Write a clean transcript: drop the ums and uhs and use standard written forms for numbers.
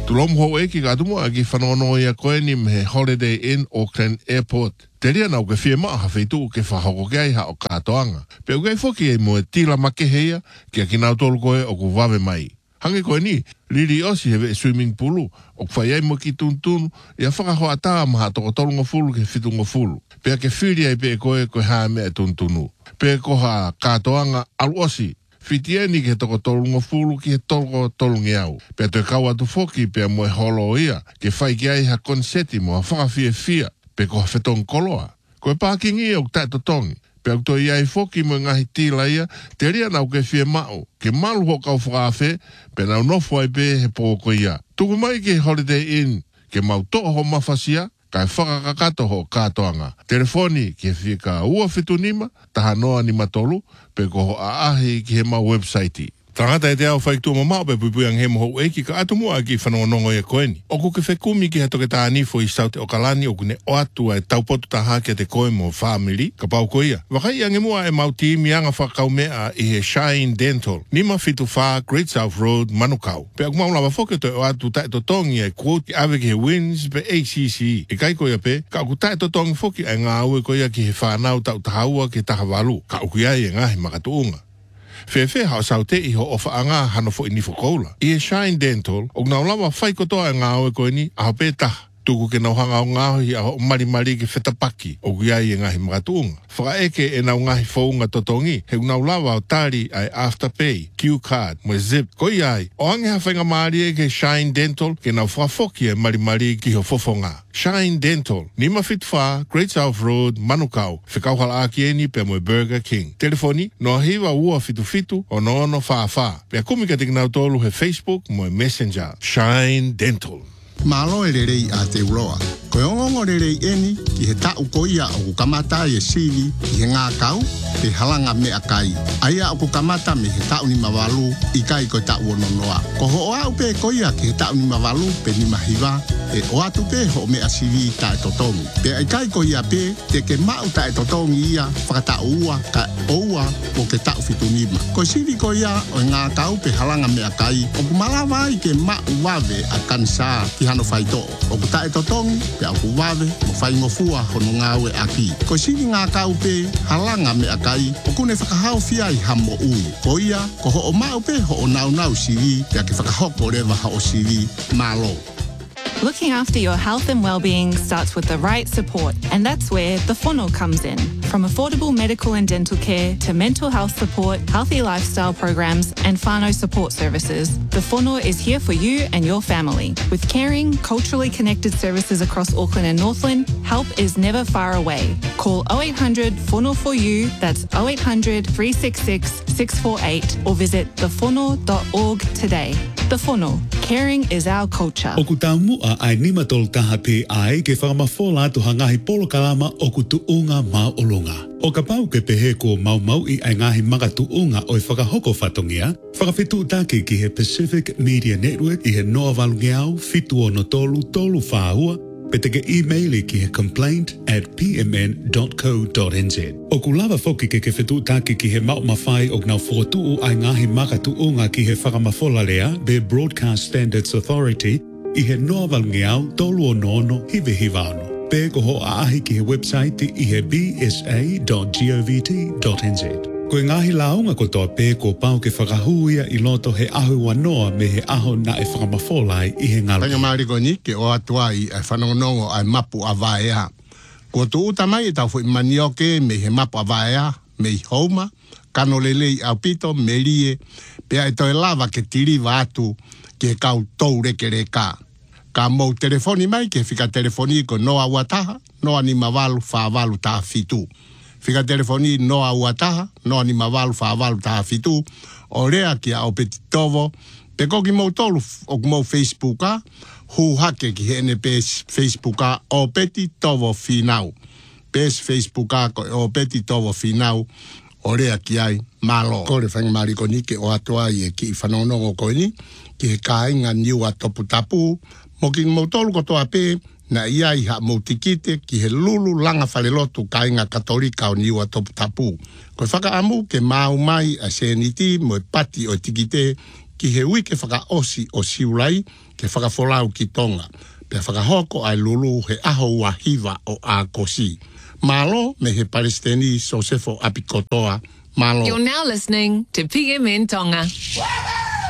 Tulom ho eki ka tumu aki whanono ia koe ni me Holiday Inn Auckland Airport. Te ria nau ke whiema aha whaitu ke whahoko ke ai ha o katoanga. Pe ukai whoki e mo e tila make heia ki a ki nau tolu koe o ku wawe mai. Hange koe ni, Lili Osi hewe swimming poolu, o kwhai ai mo ki tuntunu, ia whakahoa taa maha toko tolunga fulu ke fitunga fulu. Pea ke whiri ai pe koe koe haa mea tuntunu. Pe koha katoanga Alu Osi, whitieni ke toko tolunga fulu ki he tolko tolungi au. Pea toi kaua tu whoki pea mo e holo ia, ke whai ki ai ha konseti mo a whakawhia fia, pe koha whetong koloa. Koe pākingi o ktai totongi. Pea to ia I foki mo ngahi tila ia, te ria nau ke fie mao, ke malu ho kau whakawhe, pe nau nofu ai pe he pōko ia. Tuku mai ke Holiday Inn, ke mau toa ho mawhasia, kai whakakakato ho katoanga. Telefoni ke fie ka ua whitunima, taha noa ni matolu, pe ko ho aahi ki he mau website. Tangata e te au whaiktua mamao pe puipuiang he moho eki ka atu mua ki whanongongo e koeni. Oku ke whekumi ki hatoke tā anifo I saute o kalani oku ne oatua e taupotu taha ke te koe mo family, ka pau koia. Wakai ange mua e mauti mianga whakau mea I he Shine Dental, Nima Fitu Wha, Great South Road, Manukau. Pe aku maulawa whoke to e oatu tae to tongi e quote ave ki he wins pe ACC. E kai koia pe, ka aku tae to tongi whoki e ngā aue koia ki he whanau tau tahaua ki taha walu. Ka uku iai e ngahi makatuunga. Fefe hao saute I ho ofa anga hano fo ini fokoula. I e Shine Dental, o ngau lawa whai kotoa e ngā oe koe ni, aho pē taha. Tuku ke nau hanga o ngāhi a ho marimari ki whetapaki, o guiai e ngahi makatuunga. Whaka eke e nau ngahi whaunga totongi, he ngau lawa o tāri ai Afterpay, Q-Card, mo Zip. Ko iai, o ange hawhainga maari e ke Shine Dental, ke nau whafoki e marimari ki ho fofonga. Shine Dental, Nima Fitu Wha, Great South Road, Manukau, whikauhala aki eni pe mo Burger King. Telefoni, no hiwa ua fitu o no ono wha. Pea kumika tik nau tolu he Facebook mo Messenger. Shine Dental. Malo e rerei a te uroa. Koe ongongo rerei eni ki he tau koia o ku kamata e sivi ki he ngā kau te halanga mea kai. Aia o ku kamata me he tau ni mawalu I kai koe tau ononoa. Ko ho oa upe koia ki he tau ni mawalu pe ni mahiwa e o atu pe ho mea sivi tae totongi. Pe ai kai koia pe te ke mau tae totongi ia whakata ua ka oua o ke tau fitunima. Ko sivi koia o ngā kau pe halanga mea kai o ku malawa I ke mau wawe a kansa ki hano whaito. O ku tae totongi, pe au ku wawe, mo whaingofua hono ngāwe aki. Ko sini ngā kau pe, halanga me akai, o kune whakahau fia I hamo ui. Ko ia, ko ho o mau pe, ho o nau sivi, pe ake whakahoko rewa ha o sivi, malo. Looking after your health and well-being starts with the right support, and that's where the Whono comes in. From affordable medical and dental care to mental health support, healthy lifestyle programs, and whānau support services, the Whono is here for you and your family. With caring, culturally connected services across Auckland and Northland, help is never far away. Call 0800 Whono for you, that's 0800 366 648, or visit thewhono.org today. The Whono, caring is our culture. O ku taumua ai nima tolu taha pe ai ke whakamafola atu hangahi polo kalama o ku tuunga mau olunga. O ka pau ke pehe ko mau I ai ngahi maka tuunga o I whakahoko whatongia, whakawhitu take ki he Pacific Media Network I he noa walungeau fitu o no tolu whaahua, pe te ke e-maili ki he complaint@pmn.co.nz. O ku lava foki ke whetu take ki he mau mawhai o gnau whotu ai ngahi maka tuunga ki he whakamafola lea be Broadcast Standards Authority I he noa walungeau tolu o nono hive hivano. Pe ko ho aahi ki he website I he bsa.govt.nz. Koe ngahi launga ko toa pe ko pau ke whakahuia I loto he ahu wanoa me he aho na e whakamafolai I he ngalu. Tanga mariko ni ke o atua I whanongonongo ai mapu a vaea. Ko tu uta mai tau fu manioke me he mapu a vaea, me I houma, kano lelei au pito, me lie, pe ai toi lava ke tiri vatu ke kau tou reke reka. Ka mou telefoni mai ke fika telefoni ko noa wataha, noa ni mawalu whawalu taha fitu. Fika telefoni noa wataha, noa ni mawalu whawalu taha fitu. O rea ki a o peti tovo, pe koki mou tolu o mou Facebooka, hu hake ki hene pes Facebooka o peti tovo finau. Pes Facebooka o peti tovo finau, o rea ki ai malo. Kore whanga mariko ni ke o atua I e ki whanonongo koe ni, ki he kāinga niua topu tapu, mo ki mautolu ko toa pe, na ia I ha mautikite ki he lulu langa whalelotu kāinga katolika o niua topu tapu. Koe whakaamu ke mau mai a seniti mo e pati o tikite ki he ui ke whakaosi o siulai ke whakafolau ki tonga. Pea whakahoko ai lulu he aho ua hiva o a kosi. Malo me he Palestini Sosefo Apikotoa. Malo. You're now listening to PMN Tonga.